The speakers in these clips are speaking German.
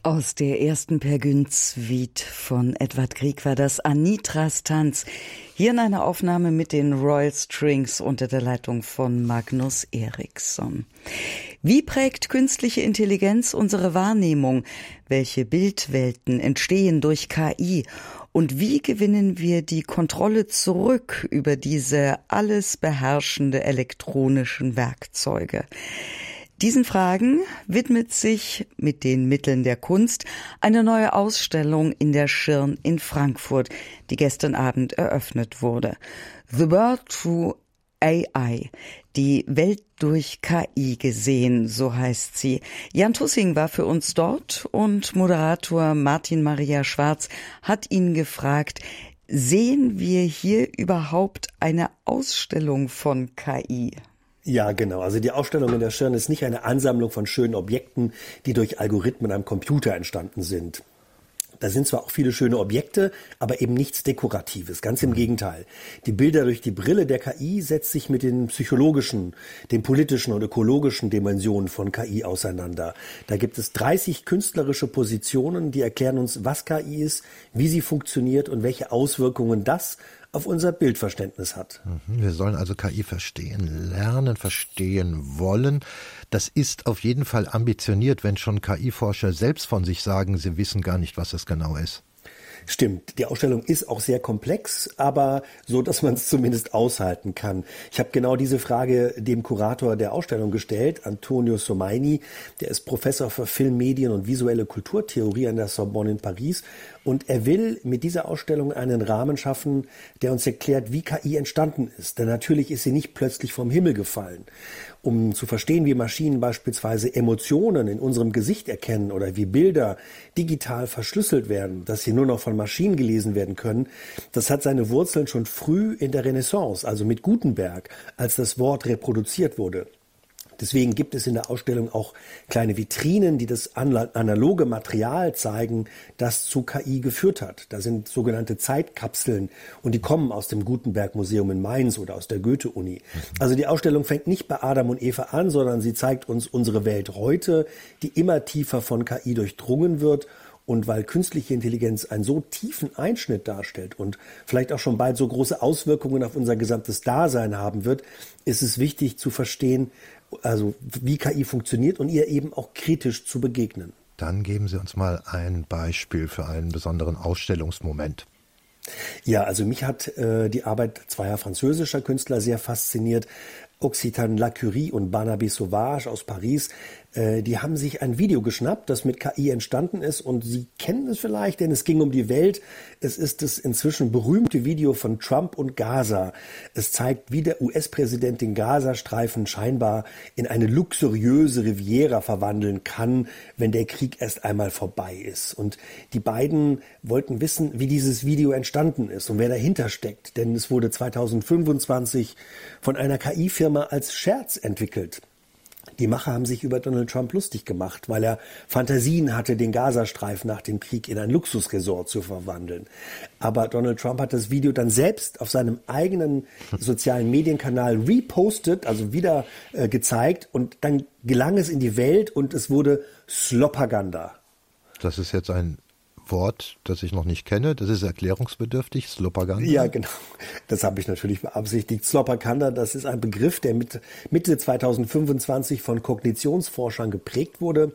Aus der ersten Per Gynt-Suite von Edvard Grieg war das Anitras Tanz. Hier in einer Aufnahme mit den Royal Strings unter der Leitung von Magnus Eriksson. Wie prägt künstliche Intelligenz unsere Wahrnehmung? Welche Bildwelten entstehen durch KI? Und wie gewinnen wir die Kontrolle zurück über diese alles beherrschende elektronischen Werkzeuge? Diesen Fragen widmet sich mit den Mitteln der Kunst eine neue Ausstellung in der Schirn in Frankfurt, die gestern Abend eröffnet wurde. The World Through AI, die Welt durch KI gesehen, so heißt sie. Jan Tussing war für uns dort und Moderator Martin Maria Schwarz hat ihn gefragt, sehen wir hier überhaupt eine Ausstellung von KI? Ja, genau. Also die Ausstellung in der Schirn ist nicht eine Ansammlung von schönen Objekten, die durch Algorithmen am Computer entstanden sind. Da sind zwar auch viele schöne Objekte, aber eben nichts Dekoratives. Ganz im Gegenteil. Die Bilder durch die Brille der KI setzt sich mit den psychologischen, den politischen und ökologischen Dimensionen von KI auseinander. Da gibt es 30 künstlerische Positionen, die erklären uns, was KI ist, wie sie funktioniert und welche Auswirkungen das auf unser Bildverständnis hat. Wir sollen also KI verstehen, lernen, verstehen wollen. Das ist auf jeden Fall ambitioniert, wenn schon KI-Forscher selbst von sich sagen, sie wissen gar nicht, was es genau ist. Stimmt, die Ausstellung ist auch sehr komplex, aber so, dass man es zumindest aushalten kann. Ich habe genau diese Frage dem Kurator der Ausstellung gestellt, Antonio Somaini. Der ist Professor für Film, Medien und visuelle Kulturtheorie an der Sorbonne in Paris. Und er will mit dieser Ausstellung einen Rahmen schaffen, der uns erklärt, wie KI entstanden ist. Denn natürlich ist sie nicht plötzlich vom Himmel gefallen. Um zu verstehen, wie Maschinen beispielsweise Emotionen in unserem Gesicht erkennen oder wie Bilder digital verschlüsselt werden, dass sie nur noch von Maschinen gelesen werden können, das hat seine Wurzeln schon früh in der Renaissance, also mit Gutenberg, als das Wort reproduziert wurde. Deswegen gibt es in der Ausstellung auch kleine Vitrinen, die das analoge Material zeigen, das zu KI geführt hat. Da sind sogenannte Zeitkapseln und die kommen aus dem Gutenberg-Museum in Mainz oder aus der Goethe-Uni. Also die Ausstellung fängt nicht bei Adam und Eva an, sondern sie zeigt uns unsere Welt heute, die immer tiefer von KI durchdrungen wird. Und weil künstliche Intelligenz einen so tiefen Einschnitt darstellt und vielleicht auch schon bald so große Auswirkungen auf unser gesamtes Dasein haben wird, ist es wichtig zu verstehen, also wie KI funktioniert und ihr eben auch kritisch zu begegnen. Dann geben Sie uns mal ein Beispiel für einen besonderen Ausstellungsmoment. Ja, also mich hat die Arbeit zweier französischer Künstler sehr fasziniert. Occitan Lacurie und Barnabé Sauvage aus Paris, die haben sich ein Video geschnappt, das mit KI entstanden ist und Sie kennen es vielleicht, denn es ging um die Welt. Es ist das inzwischen berühmte Video von Trump und Gaza. Es zeigt, wie der US-Präsident den Gazastreifen scheinbar in eine luxuriöse Riviera verwandeln kann, wenn der Krieg erst einmal vorbei ist. Und die beiden wollten wissen, wie dieses Video entstanden ist und wer dahinter steckt, denn es wurde 2025 von einer KI-Firma als Scherz entwickelt. Die Macher haben sich über Donald Trump lustig gemacht, weil er Fantasien hatte, den Gazastreifen nach dem Krieg in ein Luxusresort zu verwandeln. Aber Donald Trump hat das Video dann selbst auf seinem eigenen sozialen Medienkanal repostet, also wieder gezeigt. Und dann gelang es in die Welt und es wurde Slopaganda. Das ist jetzt ein Wort, das ich noch nicht kenne. Das ist erklärungsbedürftig, Slopaganda. Ja, genau. Das habe ich natürlich beabsichtigt. Slopaganda, das ist ein Begriff, der Mitte 2025 von Kognitionsforschern geprägt wurde.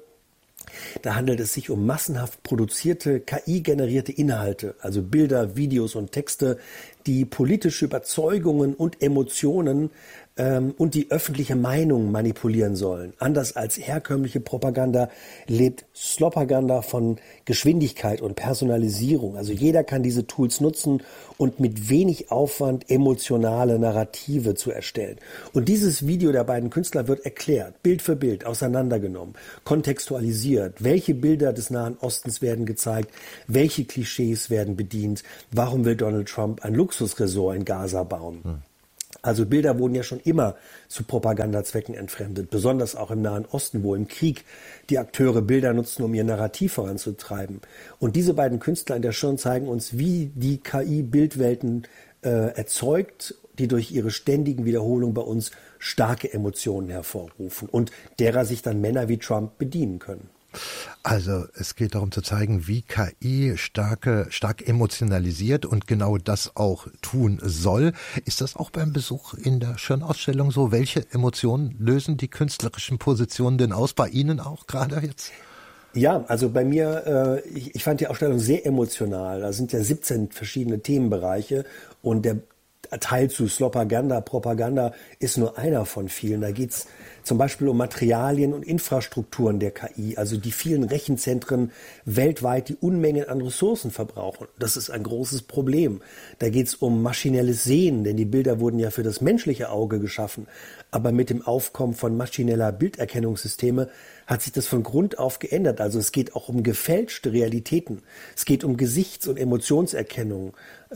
Da handelt es sich um massenhaft produzierte, KI-generierte Inhalte, also Bilder, Videos und Texte, die politische Überzeugungen und Emotionen und die öffentliche Meinung manipulieren sollen. Anders als herkömmliche Propaganda lebt Slopaganda von Geschwindigkeit und Personalisierung. Also jeder kann diese Tools nutzen und mit wenig Aufwand emotionale Narrative zu erstellen. Und dieses Video der beiden Künstler wird erklärt, Bild für Bild, auseinandergenommen, kontextualisiert. Welche Bilder des Nahen Ostens werden gezeigt? Welche Klischees werden bedient? Warum will Donald Trump ein Luxusresort in Gaza bauen? Also Bilder wurden ja schon immer zu Propagandazwecken entfremdet, besonders auch im Nahen Osten, wo im Krieg die Akteure Bilder nutzen, um ihr Narrativ voranzutreiben. Und diese beiden Künstler in der Schirn zeigen uns, wie die KI Bildwelten erzeugt, die durch ihre ständigen Wiederholungen bei uns starke Emotionen hervorrufen und derer sich dann Männer wie Trump bedienen können. Also es geht darum zu zeigen, wie KI stark emotionalisiert und genau das auch tun soll. Ist das auch beim Besuch in der Schirn-Ausstellung so? Welche Emotionen lösen die künstlerischen Positionen denn aus? Bei Ihnen auch gerade jetzt? Ja, also bei mir, ich fand die Ausstellung sehr emotional. Da sind ja 17 verschiedene Themenbereiche und der Teil zu Slopaganda, Propaganda ist nur einer von vielen. Da geht's zum Beispiel um Materialien und Infrastrukturen der KI, also die vielen Rechenzentren weltweit, die Unmengen an Ressourcen verbrauchen. Das ist ein großes Problem. Da geht's um maschinelles Sehen, denn die Bilder wurden ja für das menschliche Auge geschaffen. Aber mit dem Aufkommen von maschineller Bilderkennungssysteme hat sich das von Grund auf geändert. Also es geht auch um gefälschte Realitäten. Es geht um Gesichts- und Emotionserkennung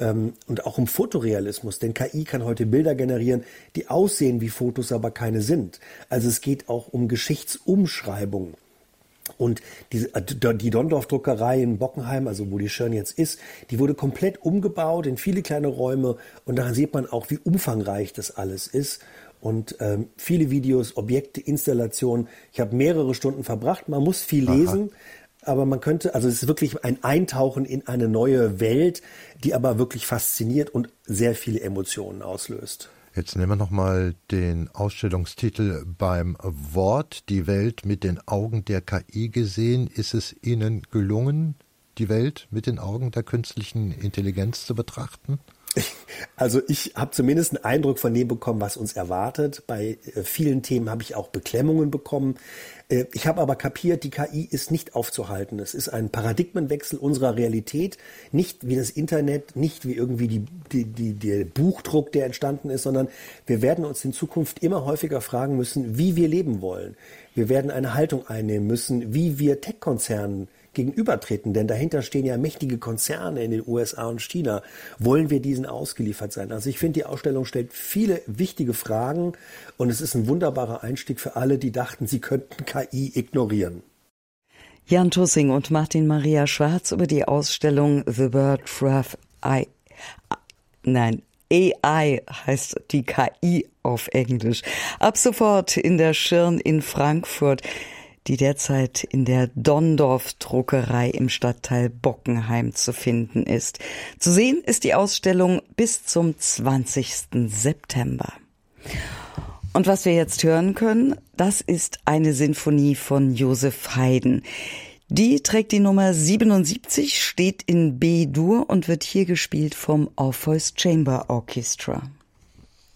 und auch um Fotorealismus. Denn KI kann heute Bilder generieren, die aussehen wie Fotos, aber keine sind. Also es geht auch um Geschichtsumschreibung. Und die Dondorf-Druckerei in Bockenheim, also wo die Schirn jetzt ist, die wurde komplett umgebaut in viele kleine Räume. Und da sieht man auch, wie umfangreich das alles ist. Und viele Videos, Objekte, Installationen. Ich habe mehrere Stunden verbracht. Man muss viel lesen. Aber man könnte, also es ist wirklich ein Eintauchen in eine neue Welt, die aber wirklich fasziniert und sehr viele Emotionen auslöst. Jetzt nehmen wir nochmal den Ausstellungstitel beim Wort. Die Welt mit den Augen der KI gesehen. Ist es Ihnen gelungen, die Welt mit den Augen der künstlichen Intelligenz zu betrachten? Also ich habe zumindest einen Eindruck von dem bekommen, was uns erwartet. Bei vielen Themen habe ich auch Beklemmungen bekommen. Ich habe aber kapiert, die KI ist nicht aufzuhalten. Es ist ein Paradigmenwechsel unserer Realität, nicht wie das Internet, nicht wie irgendwie der Buchdruck, der entstanden ist, sondern wir werden uns in Zukunft immer häufiger fragen müssen, wie wir leben wollen. Wir werden eine Haltung einnehmen müssen, wie wir Tech-Konzernen gegenübertreten, denn dahinter stehen ja mächtige Konzerne in den USA und China. Wollen wir diesen ausgeliefert sein? Also ich finde, die Ausstellung stellt viele wichtige Fragen und es ist ein wunderbarer Einstieg für alle, die dachten, sie könnten KI ignorieren. Jan Tussing und Martin Maria Schwarz über die Ausstellung The Bird Truth AI heißt die KI auf Englisch. Ab sofort in der Schirn in Frankfurt, die derzeit in der Dondorf-Druckerei im Stadtteil Bockenheim zu finden ist. Zu sehen ist die Ausstellung bis zum 20. September. Und was wir jetzt hören können, das ist eine Sinfonie von Joseph Haydn. Die trägt die Nummer 77, steht in B-Dur und wird hier gespielt vom Orpheus Chamber Orchestra.